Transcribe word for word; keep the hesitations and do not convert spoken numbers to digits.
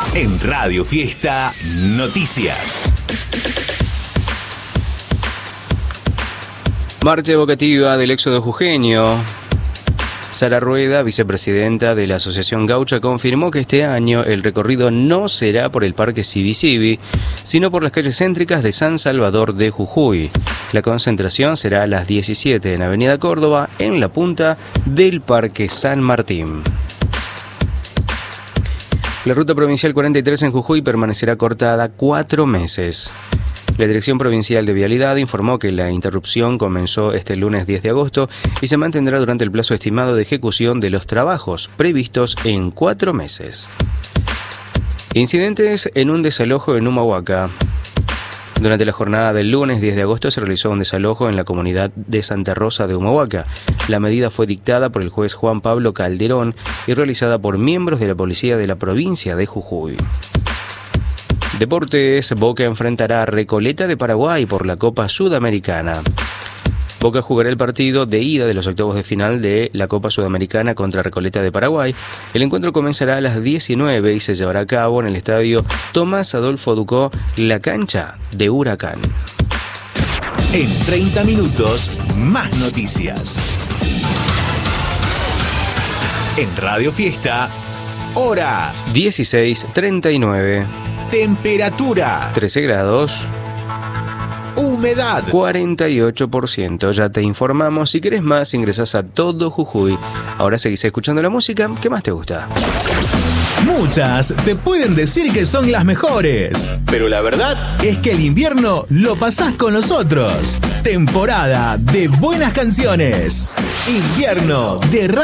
En Radio Fiesta Noticias. Marcha evocativa del éxodo jujeño. Sara Rueda, vicepresidenta de la Asociación Gaucha, confirmó que este año el recorrido no será por el Parque Civi Civi, sino por las calles céntricas de San Salvador de Jujuy. La concentración será a las diecisiete en Avenida Córdoba, en la punta del Parque San Martín. La ruta provincial cuarenta y tres en Jujuy permanecerá cortada cuatro meses. La Dirección Provincial de Vialidad informó que la interrupción comenzó este lunes diez de agosto y se mantendrá durante el plazo estimado de ejecución de los trabajos previstos en cuatro meses. Incidentes en un desalojo en Humahuaca. Durante la jornada del lunes diez de agosto se realizó un desalojo en la comunidad de Santa Rosa de Humahuaca. La medida fue dictada por el juez Juan Pablo Calderón y realizada por miembros de la policía de la provincia de Jujuy. Deportes, Boca enfrentará a Recoleta de Paraguay por la Copa Sudamericana. Boca jugará el partido de ida de los octavos de final de la Copa Sudamericana contra Recoleta de Paraguay. El encuentro comenzará a las diecinueve y se llevará a cabo en el estadio Tomás Adolfo Ducó, la cancha de Huracán. En treinta minutos, más noticias. En Radio Fiesta, hora dieciséis treinta y nueve. Temperatura trece grados. Humedad cuarenta y ocho por ciento. Ya te informamos. Si querés más, ingresás a Todo Jujuy. Ahora seguís escuchando la música. ¿Qué más te gusta? Muchas te pueden decir que son las mejores, pero la verdad es que el invierno lo pasás con nosotros. Temporada de buenas canciones. Invierno de